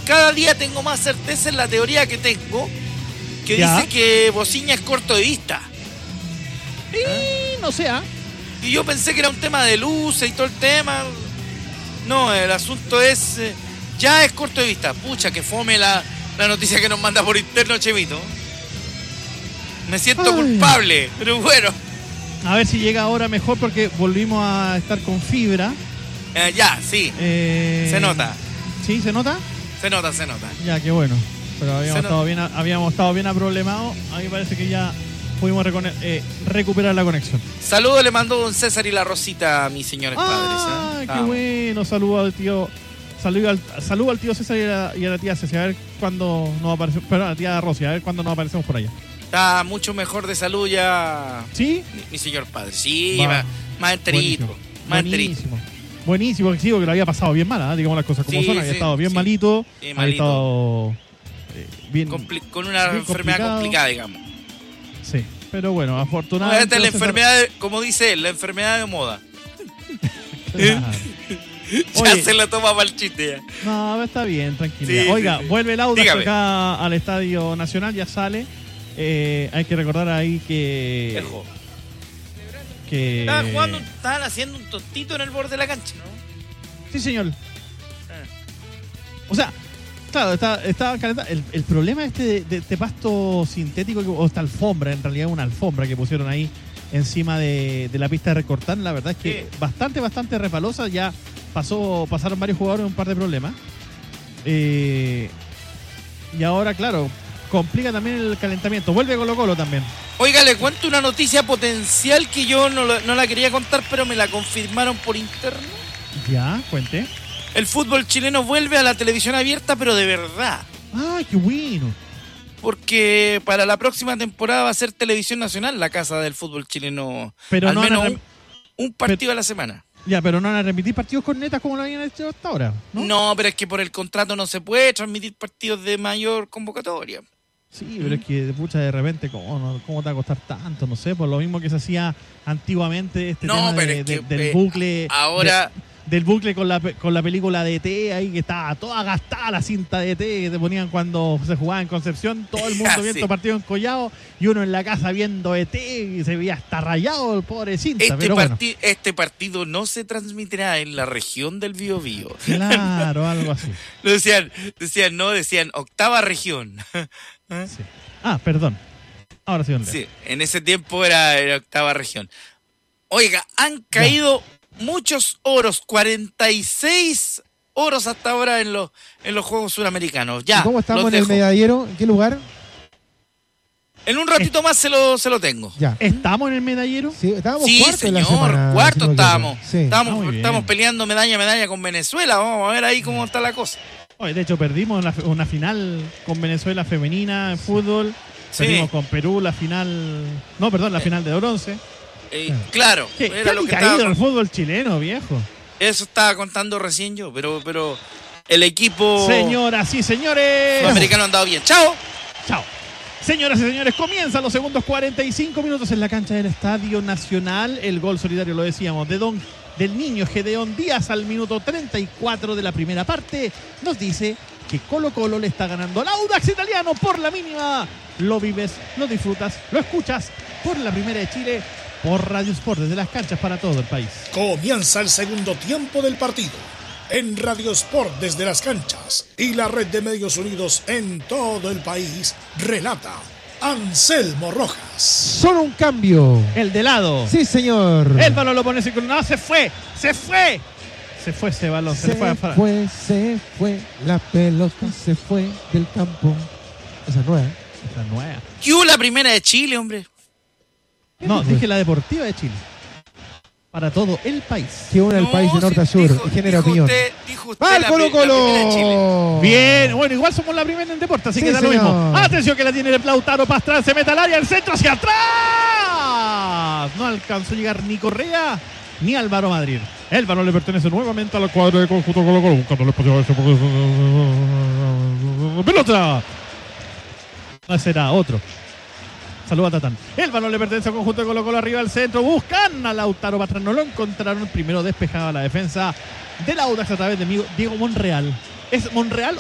cada día tengo más certeza en la teoría que tengo, que dice que Bociña es corto de vista. No sé, Y yo pensé que era un tema de luces y todo el tema. No, el asunto es... ya es corto de vista. Pucha, que fome la noticia que nos manda por interno Chevito. Me siento culpable, pero bueno. A ver si llega ahora mejor porque volvimos a estar con fibra. Ya, sí. Se nota. ¿Sí? ¿Se nota? Se nota. Ya, qué bueno. Pero habíamos estado bien aproblemados. A mí parece que ya pudimos recuperar la conexión. Saludos le mandó don César y la Rosita a mis señores padres. Qué bueno. Saludos al tío. Saludo al tío César y a la tía César. A ver cuándo nos aparecemos. Perdón, a la tía Rosy. A ver cuándo nos aparecemos por allá. Está mucho mejor de salud ya. ¿Sí? Mi señor padre. Sí, más enterito. Buenísimo, sí, porque lo había pasado bien mal, digamos las cosas como son. Había estado bien malito. Había estado bien. Con una enfermedad complicada, digamos. Sí, pero bueno, afortunadamente. Esta es la enfermedad, como dice él, la enfermedad de moda. Claro. Ya se la toma para el chiste. No, está bien, tranquilidad. Oiga, vuelve el Audax acá al Estadio Nacional, ya sale. Hay que recordar ahí que estaban haciendo un tontito en el borde de la cancha, ¿no? Sí, señor. O sea, claro, estaba calentado. El problema de este pasto sintético, o esta alfombra, en realidad una alfombra que pusieron ahí encima de la pista de Recortán, la verdad es que bastante resbalosa. Ya pasaron varios jugadores un par de problemas. Y ahora, claro, complica también el calentamiento. Vuelve Colo-Colo también. Oiga, le cuento una noticia potencial que yo no la quería contar, pero me la confirmaron por interno. Ya, cuente. El fútbol chileno vuelve a la televisión abierta, pero de verdad. ¡Ay, qué bueno! Porque para la próxima temporada va a ser Televisión Nacional la casa del fútbol chileno. Pero al no menos un partido a la semana. Ya, pero no van a remitir partidos con netas como lo habían hecho hasta ahora, ¿no? No, pero es que por el contrato no se puede transmitir partidos de mayor convocatoria. Sí, pero es que de repente, ¿cómo te va a costar tanto? No sé, por lo mismo que se hacía antiguamente tema del bucle. Ahora... Del bucle con la película de ET, ahí que estaba toda gastada la cinta de ET que te ponían cuando se jugaba en Concepción, todo el mundo viendo partido en Collao y uno en la casa viendo ET y se veía hasta rayado el pobre cinta. Este partido no se transmitirá en la región del Biobío. Claro, algo así. Decían octava región. Sí. Perdón. Ahora sí, ¿dónde? Sí, en ese tiempo era octava región. Oiga, han caído muchos oros, 46 oros hasta ahora en los Juegos Suramericanos. Ya. ¿Y cómo estamos en el medallero? ¿En qué lugar? En un ratito más se lo tengo. Ya. ¿Estamos en el medallero? Sí, estábamos cuarto señor, en la semana, cuarto estábamos. Sí. Estamos peleando medalla con Venezuela. Vamos a ver ahí cómo está la cosa. De hecho, perdimos una final con Venezuela femenina en fútbol. Perdimos con Perú la final... No, perdón, la final de bronce. Claro. ¿Qué ha caído el fútbol chileno, viejo? Eso estaba contando recién yo, pero el equipo... Señoras y señores... Sudamericano ha andado bien. ¡Chao! ¡Chao! Señoras y señores, comienzan los segundos 45 minutos en la cancha del Estadio Nacional. El gol solidario, lo decíamos, del niño Gedeón Díaz al minuto 34 de la primera parte. Nos dice que Colo-Colo le está ganando al Audax Italiano por la mínima. Lo vives, lo disfrutas, lo escuchas por la Primera de Chile, por Radio Sport, desde las canchas para todo el país. Comienza el segundo tiempo del partido en Radio Sport desde las canchas y la red de medios unidos en todo el país. Relata Anselmo Rojas. Solo un cambio. El de lado. Sí, señor. El balón lo pone no, se fue ese balón. Se fue. La pelota se fue del campo. Esa es nueva. ¿Qué hubo la Primera de Chile, hombre? No, dije la Deportiva de Chile. Para todo el país. Que une el país de norte a sur y genera opinión. Dijo usted la Colo-Colo! Primera de Chile. Bien, bueno, igual somos la primera en deporte, así que da lo mismo. Atención que la tiene el Lautaro Pastrana, se mete al área, el centro hacia atrás. No alcanzó a llegar ni Correa ni Álvaro Madrid. El balón le pertenece nuevamente al cuadro de conjunto Colo-Colo, buscando el espacio a ese pelota. No será otro. Saluda a Tatán. El balón le pertenece al conjunto de Colo-Colo, arriba al centro. Buscan a Lautaro Pastrana. No lo encontraron. Primero despejaba la defensa del Audax a través de Diego Monreal. ¿Es Monreal